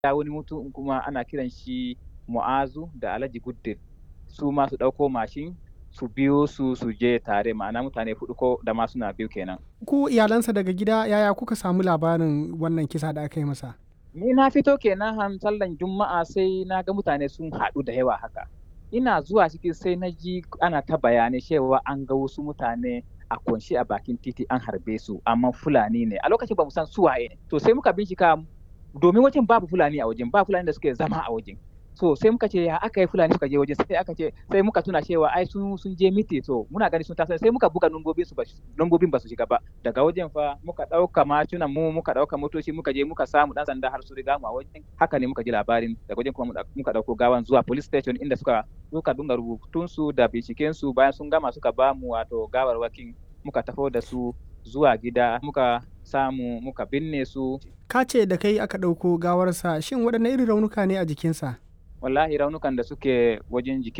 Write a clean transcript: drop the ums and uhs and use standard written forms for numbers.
Ya wani mutum kuma ana kiran shi Mu'azu da Alhaji Guddin, su ma su ɗauko mashin su biyo su je tare, ma'ana mutane huɗu ko da ma suna biyu kenan. Ku iyalansa daga gida yaya kuka samu labarin wannan kisa da aka yi masa? Ni na fito kenan sallan Juma'a sai na ga mutane sun haɗu da yawa haka. Ina zuwa ciki sai na ji ana ta bayanai cewa an ga wasu mutane a kwance a bakin titi an harbe su, amma Fulani ne. A lokacin ba mu san su waye ne. To sai muka bincika domin wajen babu Fulani a wajen, ba Fulani da suke zama a wajen. So sai muka ce ya aka yi Fulani suka je wajen, sai muka tuna cewa ai sun je miti, to muna gani sun taso sai muka buga lambobin ba su shiga ba. Daga wajen fa muka ɗauka macinan mu, muka ɗauka motoci, muka je muka samu ɗan sanda har su riga mu a wajen. Haka ne muka ji labarin, daga wajen kuma muka ɗauko gawan zuwa police station inda suka dunga rubutunsu da bincikensu, bayan sun gama suka ba mu wato gawarwakin, muka taho da su zuwa gida, muka samu muka binne su. Ka ce da kai aka ɗauko gawarsa, shin waɗanne irin raunuka ne a jikinsa? Wallahi raunukan da suke wajen